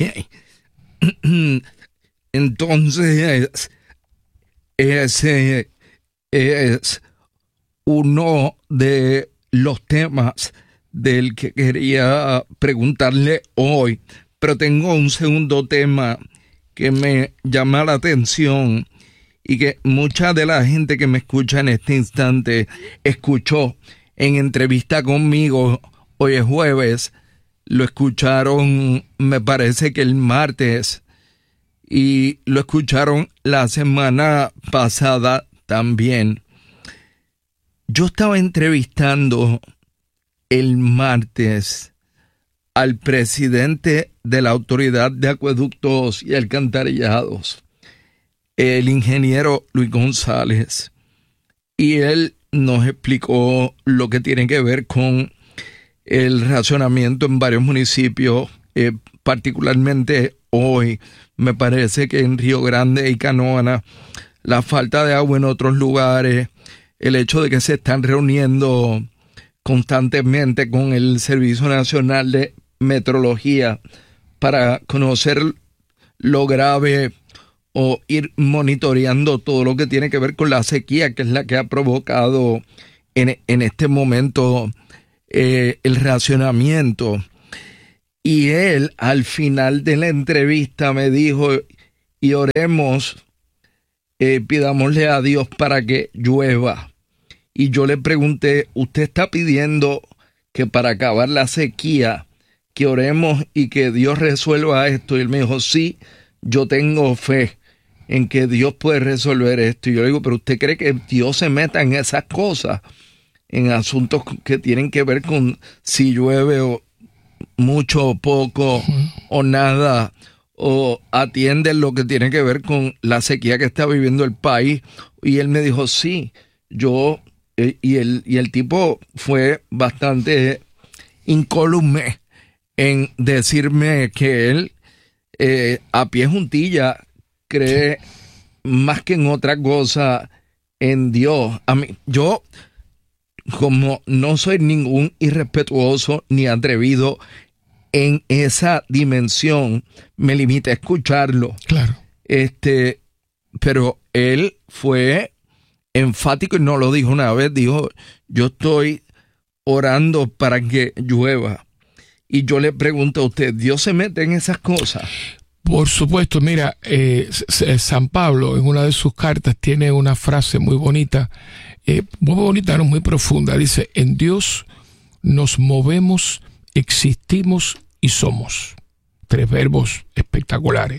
Entonces, ese es uno de los temas del que quería preguntarle hoy, pero tengo un segundo tema que me llama la atención y que mucha de la gente que me escucha en este instante escuchó en entrevista conmigo. Hoy es jueves, lo escucharon, me parece que el martes, y lo escucharon la semana pasada también. Yo estaba entrevistando el martes al presidente de la Autoridad de Acueductos y Alcantarillados, el ingeniero Luis González, y él nos explicó lo que tiene que ver con el racionamiento en varios municipios, particularmente hoy, me parece que en Río Grande y Canóvana, la falta de agua en otros lugares, el hecho de que se están reuniendo constantemente con el Servicio Nacional de meteorología para conocer lo grave o ir monitoreando todo lo que tiene que ver con la sequía, que es la que ha provocado en este momento el racionamiento. Y él al final de la entrevista me dijo, y oremos, pidámosle a Dios para que llueva. Y yo le pregunté, ¿usted está pidiendo que para acabar la sequía, que oremos y que Dios resuelva esto? Y él me dijo, sí, yo tengo fe en que Dios puede resolver esto. Y yo le digo, ¿pero usted cree que Dios se meta en esas cosas? En asuntos que tienen que ver con si llueve o mucho o poco o nada, o atiende lo que tiene que ver con la sequía que está viviendo el país. Y él me dijo, sí, yo... Y el tipo fue bastante incólume en decirme que él a pie juntilla cree más que en otra cosa en Dios. A mí, yo, como no soy ningún irrespetuoso ni atrevido en esa dimensión, me limité a escucharlo. Claro. Pero él fue enfático y no lo dijo una vez, dijo, yo estoy orando para que llueva. Y yo le pregunto a usted, ¿Dios se mete en esas cosas? Por supuesto, mira, San Pablo en una de sus cartas tiene una frase muy bonita, no muy profunda, dice, en Dios nos movemos, existimos y somos. 3 verbos espectaculares.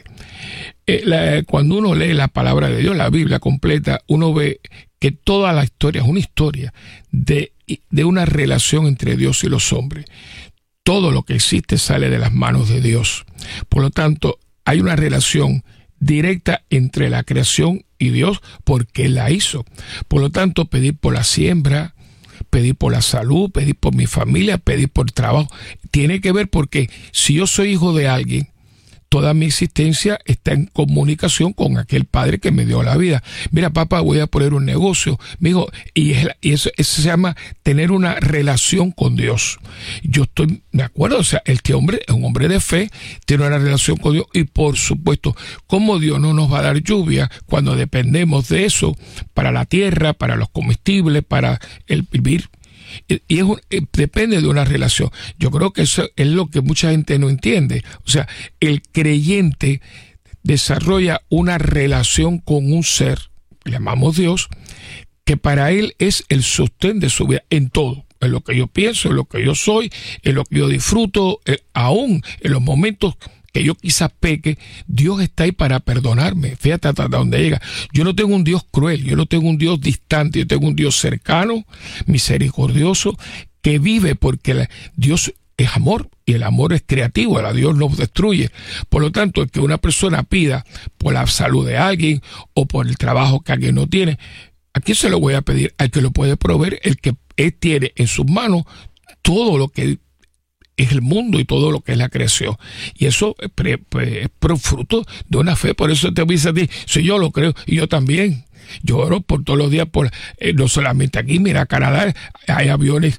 Cuando uno lee la palabra de Dios, la Biblia completa, uno ve que toda la historia es una historia de una relación entre Dios y los hombres. Todo lo que existe sale de las manos de Dios. Por lo tanto, hay una relación directa entre la creación y Dios porque Él la hizo. Por lo tanto, pedir por la siembra, pedir por la salud, pedir por mi familia, pedir por trabajo, tiene que ver porque si yo soy hijo de alguien, toda mi existencia está en comunicación con aquel padre que me dio la vida. Mira, papá, voy a poner un negocio. Me dijo, y eso se llama tener una relación con Dios. Yo estoy de acuerdo, o sea, este hombre es un hombre de fe, tiene una relación con Dios y por supuesto, como Dios no nos va a dar lluvia cuando dependemos de eso para la tierra, para los comestibles, para el vivir. Y depende de una relación. Yo creo que eso es lo que mucha gente no entiende. O sea, el creyente desarrolla una relación con un ser, le llamamos Dios, que para él es el sostén de su vida en todo. En lo que yo pienso, en lo que yo soy, en lo que yo disfruto, aún en los momentos que yo quizás peque, Dios está ahí para perdonarme. Fíjate hasta dónde llega. Yo no tengo un Dios cruel, yo no tengo un Dios distante, yo tengo un Dios cercano, misericordioso, que vive porque Dios es amor y el amor es creativo, el Dios nos destruye. Por lo tanto, el que una persona pida por la salud de alguien o por el trabajo que alguien no tiene, ¿a quién se lo voy a pedir? Al que lo puede proveer, el que él tiene en sus manos todo lo que es el mundo y todo lo que es la creación. Y eso es fruto de una fe. Por eso te dice a ti, si yo lo creo, y yo también. Yo oro por todos los días, no solamente aquí, mira, Canadá, hay aviones,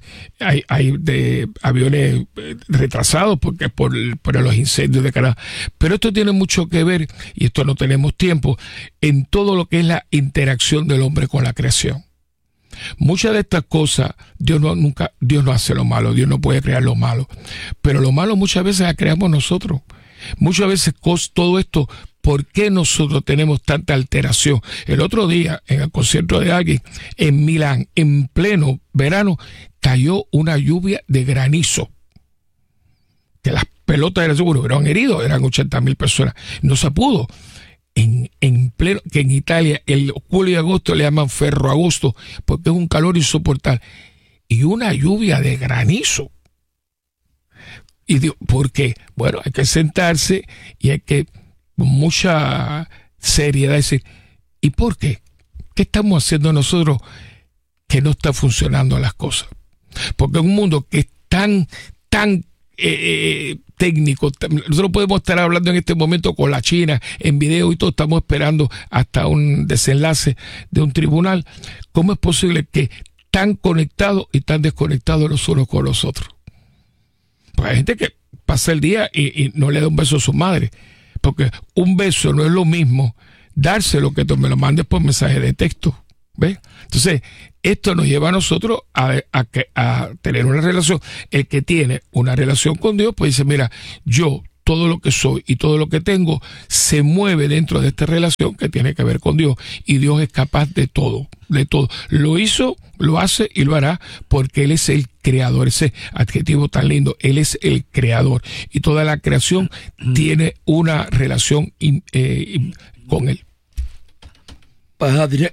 aviones retrasados porque por los incendios de Canadá. Pero esto tiene mucho que ver, y esto no tenemos tiempo, en todo lo que es la interacción del hombre con la creación. Muchas de estas cosas, Dios no hace lo malo, Dios no puede crear lo malo, pero lo malo muchas veces la creamos nosotros. Muchas veces todo esto, ¿por qué nosotros tenemos tanta alteración? El otro día, en el concierto de alguien, en Milán, en pleno verano, cayó una lluvia de granizo. Que las pelotas eran seguros, eran heridos, eran 80,000 personas. No se pudo. En pleno, que en Italia el julio y agosto le llaman ferro agosto porque es un calor insoportable y una lluvia de granizo. Y digo, ¿por qué? Bueno, hay que sentarse y hay que con mucha seriedad decir, ¿y por qué? ¿Qué estamos haciendo nosotros que no está funcionando las cosas? Porque en un mundo que es tan técnico, nosotros podemos estar hablando en este momento con la China en video y todo, estamos esperando hasta un desenlace de un tribunal. ¿Cómo es posible que tan conectados y tan desconectados los unos con los otros? Pues hay gente que pasa el día y no le da un beso a su madre. Porque un beso no es lo mismo dárselo que tú me lo mandes por mensaje de texto. ¿Ves? Entonces, esto nos lleva a nosotros a tener una relación. El que tiene una relación con Dios, pues dice, mira, yo todo lo que soy y todo lo que tengo se mueve dentro de esta relación que tiene que ver con Dios. Y Dios es capaz de todo, de todo. Lo hizo, lo hace y lo hará porque Él es el creador. Ese adjetivo tan lindo, Él es el creador. Y toda la creación tiene una relación con Él. Padre,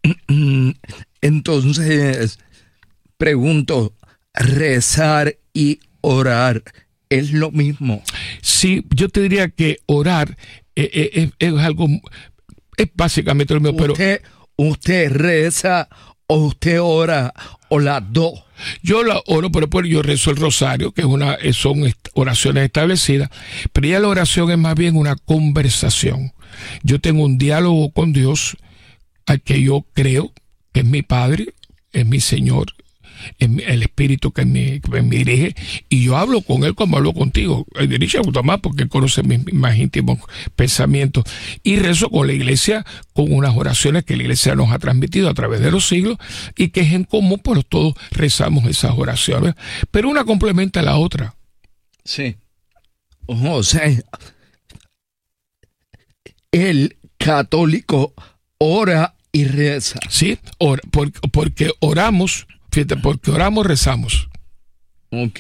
entonces, pregunto, ¿rezar y orar es lo mismo? Sí, yo te diría que orar es algo, es básicamente lo mismo, pero... ¿Usted reza o usted ora o las dos? Yo la oro, pero yo rezo el rosario, que son oraciones establecidas, pero ya la oración es más bien una conversación. Yo tengo un diálogo con Dios, al que yo creo que es mi Padre, es mi Señor, es el Espíritu que me dirige, y yo hablo con Él como hablo contigo. Él dirige a Tomás porque conoce mis más íntimos pensamientos, y rezo con la iglesia con unas oraciones que la iglesia nos ha transmitido a través de los siglos y que es en común, pero todos rezamos esas oraciones, pero una complementa a la otra. Sí. O sea, el católico ora y reza. Sí, porque oramos, fíjate, porque oramos, rezamos. Ok.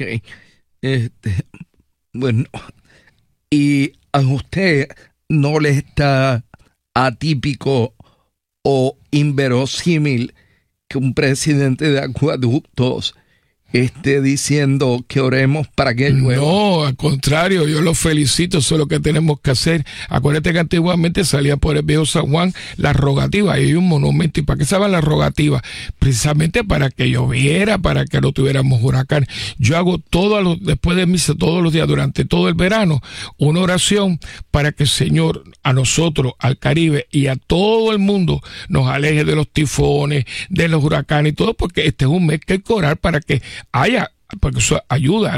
Bueno, y a usted no le está atípico o inverosímil que un presidente de acueductos esté diciendo que oremos para que llueva. No, al contrario, yo lo felicito, eso es lo que tenemos que hacer. Acuérdate que antiguamente salía por el viejo San Juan la rogativa, y hay un monumento. ¿Y para qué se llama la rogativa? Precisamente para que lloviera, para que no tuviéramos huracán. Yo hago después de misa, todos los días, durante todo el verano, una oración para que el Señor, a nosotros, al Caribe y a todo el mundo, nos aleje de los tifones, de los huracanes y todo, porque este es un mes que hay que orar para que porque eso ayuda,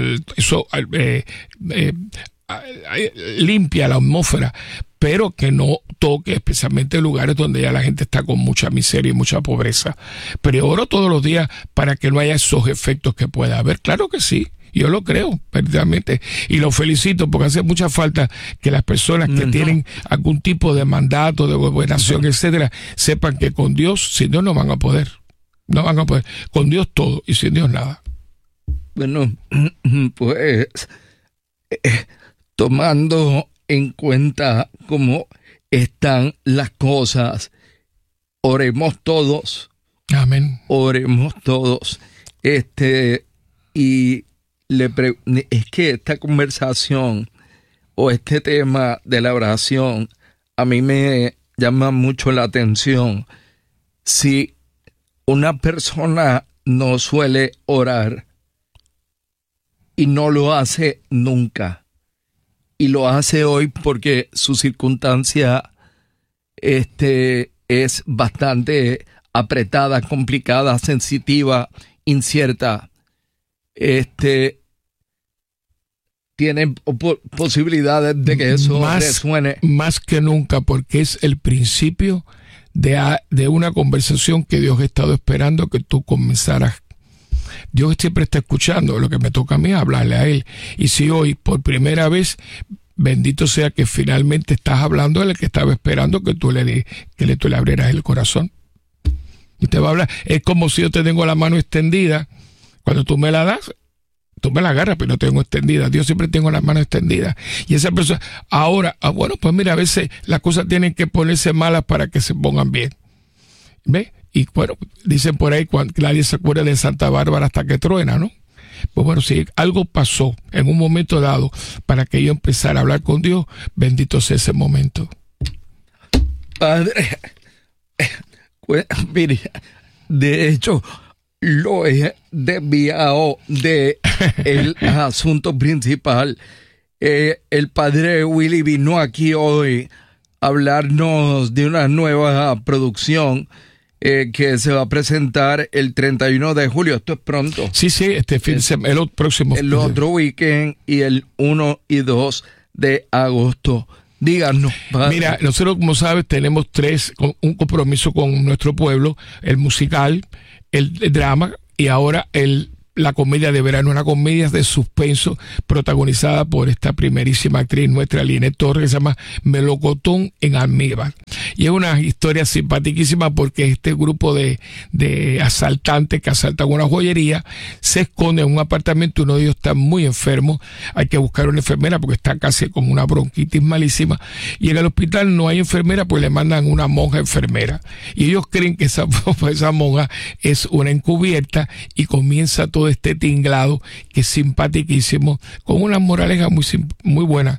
limpia la atmósfera, pero que no toque especialmente lugares donde ya la gente está con mucha miseria y mucha pobreza. Pero oro todos los días para que no haya esos efectos que pueda haber. Claro que sí, yo lo creo, verdaderamente, y lo felicito porque hace mucha falta que las personas que tienen algún tipo de mandato, de gobernación, etcétera, sepan que con Dios, sin Dios no van a poder. No van a poder. Con Dios todo y sin Dios nada. Bueno, pues tomando en cuenta cómo están las cosas, oremos todos. Amén. Oremos todos. Y es que esta conversación o este tema de la oración a mí me llama mucho la atención. Si una persona no suele orar y no lo hace nunca, y lo hace hoy porque su circunstancia es bastante apretada, complicada, sensitiva, incierta, tiene posibilidades de que eso resuene. Más que nunca, porque es el principio de una conversación que Dios ha estado esperando que tú comenzaras. Dios siempre está escuchando, lo que me toca a mí es hablarle a Él. Y si hoy, por primera vez, bendito sea que finalmente estás hablando a Él, que estaba esperando que tú le abrieras el corazón. Y te va a hablar. Es como si yo te tengo la mano extendida. Cuando tú me la das, tú me la agarras, pero no tengo extendida. Dios siempre tengo las manos extendidas. Y esa persona, ahora, bueno, pues mira, a veces las cosas tienen que ponerse malas para que se pongan bien. ¿Ves? Y bueno, dicen por ahí, cuando nadie se acuerda de Santa Bárbara hasta que truena, ¿no? Pues bueno, si algo pasó en un momento dado para que yo empezara a hablar con Dios, bendito sea ese momento. Padre, mire, de hecho, lo he desviado de el asunto principal. El padre Willy vino aquí hoy a hablarnos de una nueva producción que se va a presentar el 31 de julio. Esto es pronto. Sí, este fin de semana, el próximo. El otro weekend y el 1 y 2 de agosto. Díganos. Padre. Mira, nosotros, como sabes, tenemos un compromiso con nuestro pueblo: el musical, el drama y ahora la comedia de verano, una comedia de suspenso protagonizada por esta primerísima actriz nuestra, Linet Torres, que se llama Melocotón en almíbar. Y es una historia simpaticísima porque este grupo de asaltantes que asaltan una joyería se esconden en un apartamento. Uno de ellos está muy enfermo, hay que buscar una enfermera porque está casi con una bronquitis malísima, y en el hospital no hay enfermera, pues le mandan una monja enfermera, y ellos creen que esa monja es una encubierta, y comienza todo este tinglado que es simpaticísimo, con una moraleja muy buena,